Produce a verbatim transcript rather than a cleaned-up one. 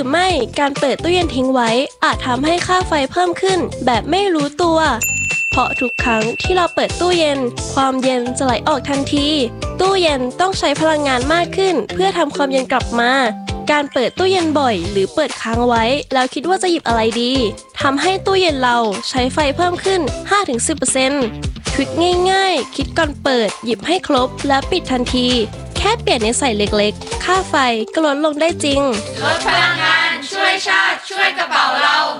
รือไม่การเปิดตู้เย็นทิ้งไว้อาจทำให้ค่าไฟเพิ่มขึ้นแบบไม่รู้ตัวเพราะทุกครั้งที่เราเปิดตู้เย็นความเย็นจะไหลออกทันทีตู้เย็นต้องใช้พลังงานมากขึ้นเพื่อทำความเย็นกลับมาการเปิดตู้เย็นบ่อยหรือเปิดค้างไว้แล้วคิดว่าจะหยิบอะไรดีทำให้ตู้เย็นเราใช้ไฟเพิ่มขึ้น ห้าถึงสิบเปอร์เซ็นต์ ทริคง่ายๆคิดก่อนเปิดหยิบให้ครบและปิดทันทีแค่เปลี่ยนนิสัยเล็กๆค่าไฟก็ลดลงได้จริงลดพลังงานช่วยชาติช่วยกระเป๋าเรา